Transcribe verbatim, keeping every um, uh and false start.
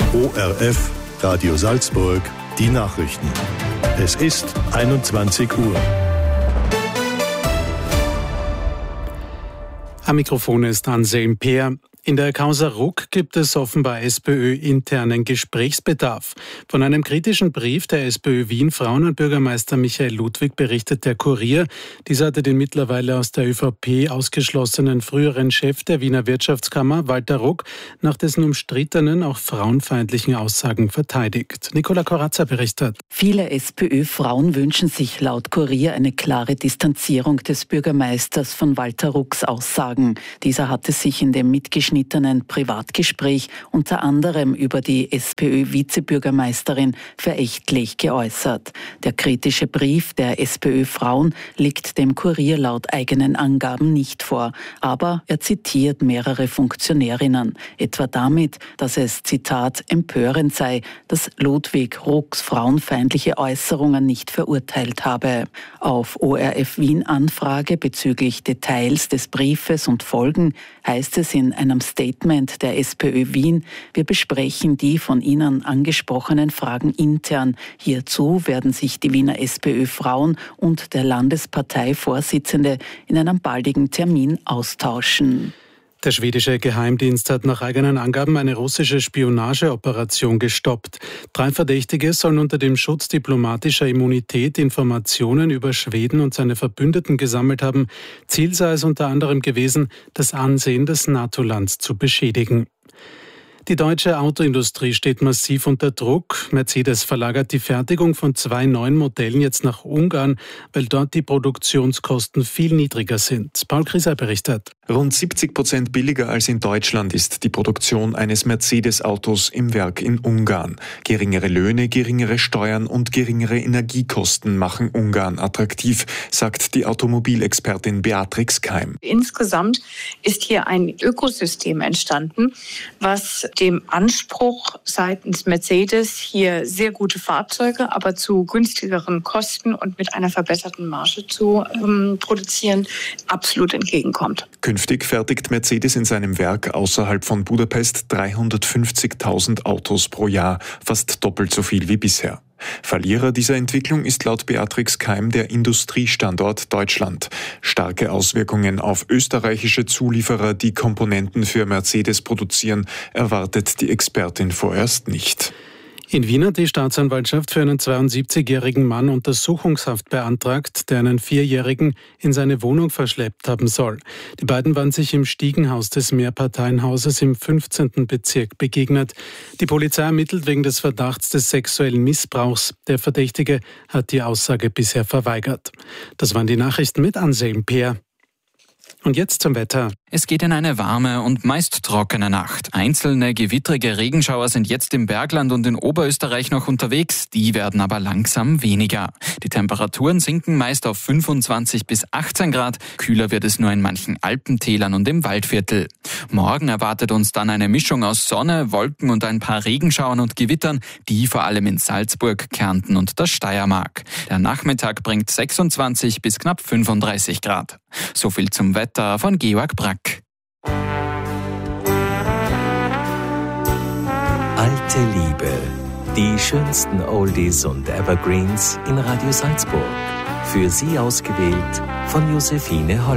O R F, Radio Salzburg, die Nachrichten. Es ist einundzwanzig Uhr. Am Mikrofon ist Anselm Peer. In der Causa Ruck gibt es offenbar SPÖ-internen Gesprächsbedarf. Von einem kritischen Brief der SPÖ Wien Frauenbürgermeister Michael Ludwig berichtet der Kurier. Dieser hatte den mittlerweile aus der ÖVP ausgeschlossenen früheren Chef der Wiener Wirtschaftskammer, Walter Ruck, nach dessen umstrittenen, auch frauenfeindlichen Aussagen verteidigt. Nicola Corazza berichtet. Viele SPÖ-Frauen wünschen sich laut Kurier eine klare Distanzierung des Bürgermeisters von Walter Rucks Aussagen. Dieser hatte sich in dem mitgeschnittenen Privatgespräch unter anderem über die SPÖ-Vizebürgermeisterin verächtlich geäußert. Der kritische Brief der SPÖ-Frauen liegt dem Kurier laut eigenen Angaben nicht vor, aber er zitiert mehrere Funktionärinnen, etwa damit, dass es, Zitat, empörend sei, dass Ludwig Rucks frauenfeindliche Äußerungen nicht verurteilt habe. Auf O R F Wien Anfrage bezüglich Details des Briefes und Folgen heißt es in einem Statement der SPÖ Wien: Wir besprechen die von Ihnen angesprochenen Fragen intern. Hierzu werden sich die Wiener SPÖ-Frauen und der Landesparteivorsitzende in einem baldigen Termin austauschen. Der schwedische Geheimdienst hat nach eigenen Angaben eine russische Spionageoperation gestoppt. Drei Verdächtige sollen unter dem Schutz diplomatischer Immunität Informationen über Schweden und seine Verbündeten gesammelt haben. Ziel sei es unter anderem gewesen, das Ansehen des NATO-Lands zu beschädigen. Die deutsche Autoindustrie steht massiv unter Druck. Mercedes verlagert die Fertigung von zwei neuen Modellen jetzt nach Ungarn, weil dort die Produktionskosten viel niedriger sind. Paul Krieser berichtet. Rund siebzig Prozent billiger als in Deutschland ist die Produktion eines Mercedes-Autos im Werk in Ungarn. Geringere Löhne, geringere Steuern und geringere Energiekosten machen Ungarn attraktiv, sagt die Automobilexpertin Beatrix Keim. Insgesamt ist hier ein Ökosystem entstanden, was dem Anspruch seitens Mercedes, hier sehr gute Fahrzeuge, aber zu günstigeren Kosten und mit einer verbesserten Marge zu ähm, produzieren, absolut entgegenkommt. Künftig fertigt Mercedes in seinem Werk außerhalb von Budapest dreihundertfünfzigtausend Autos pro Jahr, fast doppelt so viel wie bisher. Verlierer dieser Entwicklung ist laut Beatrix Keim der Industriestandort Deutschland. Starke Auswirkungen auf österreichische Zulieferer, die Komponenten für Mercedes produzieren, erwartet die Expertin vorerst nicht. In Wien hat die Staatsanwaltschaft für einen zweiundsiebzigjährigen Mann Untersuchungshaft beantragt, der einen Vierjährigen in seine Wohnung verschleppt haben soll. Die beiden waren sich im Stiegenhaus des Mehrparteienhauses im fünfzehnten Bezirk begegnet. Die Polizei ermittelt wegen des Verdachts des sexuellen Missbrauchs. Der Verdächtige hat die Aussage bisher verweigert. Das waren die Nachrichten mit Anselm Peer. Und jetzt zum Wetter. Es geht in eine warme und meist trockene Nacht. Einzelne gewittrige Regenschauer sind jetzt im Bergland und in Oberösterreich noch unterwegs, die werden aber langsam weniger. Die Temperaturen sinken meist auf fünfundzwanzig bis achtzehn Grad, kühler wird es nur in manchen Alpentälern und im Waldviertel. Morgen erwartet uns dann eine Mischung aus Sonne, Wolken und ein paar Regenschauern und Gewittern, die vor allem in Salzburg, Kärnten und der Steiermark. Der Nachmittag bringt sechsundzwanzig bis knapp fünfunddreißig Grad. So viel zum Wetter von Georg Brack. Alte Liebe. Die schönsten Oldies und Evergreens in Radio Salzburg. Für Sie ausgewählt von Josephine Holl.